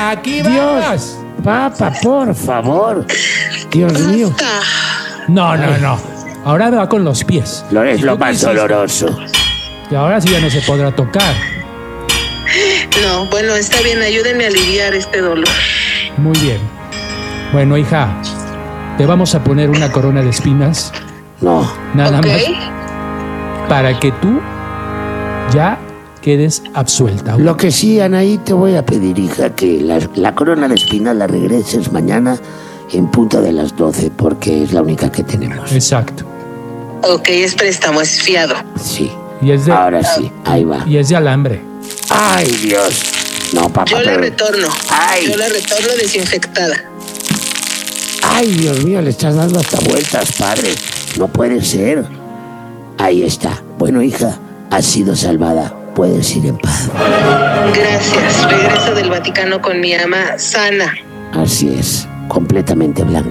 Aquí Dios, vas. papá, por favor. Dios mío. No. Ahora va con los pies. Es ¿Y lo tú qué más hiciste? doloroso. Y ahora sí ya no se podrá tocar. No, bueno, está bien, ayúdenme a aliviar este dolor. Muy bien. Bueno, hija, te vamos a poner una corona de espinas, No. nada Ok. más, para que tú ya quedes absuelta. Lo que sí, Anaí, te voy a pedir, hija, que la corona de espinas la regreses mañana en punto de las 12, porque es la única que tenemos. Exacto. Ok, es préstamo, es fiado. Sí. Y es de, Ahora sí, ahí va. y es de alambre. Ay, Dios. No, papá, Yo la pero... retorno. Ay. Yo la retorno desinfectada. Ay, Dios mío, le estás dando hasta vueltas, padre. No puede ser. Ahí está. Bueno, hija, has sido salvada. Puedes ir en paz. Gracias. Regreso del Vaticano con mi ama sana. Así es, completamente blanca.